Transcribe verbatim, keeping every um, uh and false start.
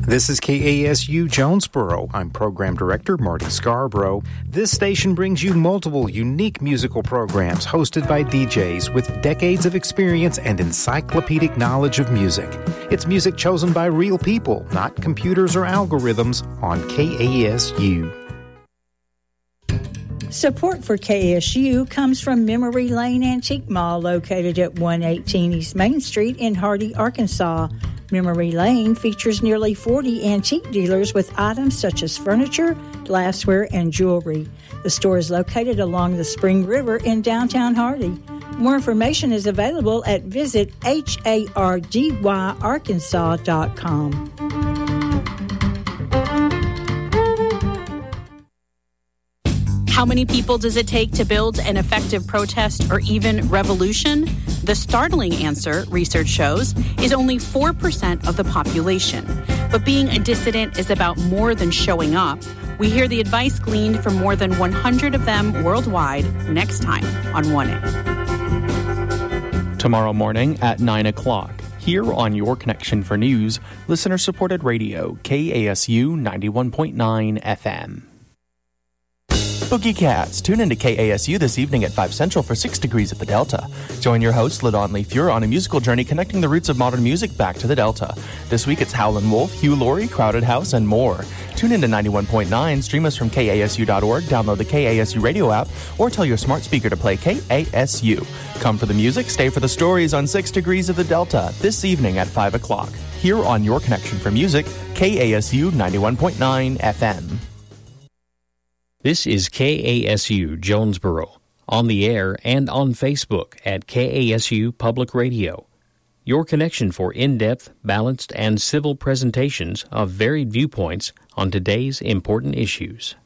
This is K A S U Jonesboro. I'm Program Director Marty Scarborough. This station brings you multiple unique musical programs hosted by D Js with decades of experience and encyclopedic knowledge of music. It's music chosen by real people, not computers or algorithms, on K A S U. Support for K A S U comes from Memory Lane Antique Mall, located at one eighteen East Main Street in Hardy, Arkansas. Memory Lane features nearly forty antique dealers with items such as furniture, glassware, and jewelry. The store is located along the Spring River in downtown Hardy. More information is available at visit hardy arkansas dot com. How many people does it take to build an effective protest or even revolution? The startling answer, research shows, is only four percent of the population. But being a dissident is about more than showing up. We hear the advice gleaned from more than one hundred of them worldwide next time on one A. Tomorrow morning at nine o'clock, here on Your Connection for News, listener-supported radio, K A S U ninety-one point nine F M. Boogie Cats, tune into K A S U this evening at five Central for six Degrees at the Delta. Join your host, LaDawn Leifure, on a musical journey connecting the roots of modern music back to the Delta. This week it's Howlin' Wolf, Hugh Laurie, Crowded House, and more. Tune into ninety-one point nine, stream us from K A S U dot org, download the K A S U radio app, or tell your smart speaker to play K A S U. Come for the music, stay for the stories on six Degrees of the Delta this evening at five o'clock. Here on Your Connection for Music, K A S U ninety-one point nine F M. This is K A S U Jonesboro, on the air and on Facebook at K A S U Public Radio. Your connection for in-depth, balanced, and civil presentations of varied viewpoints on today's important issues.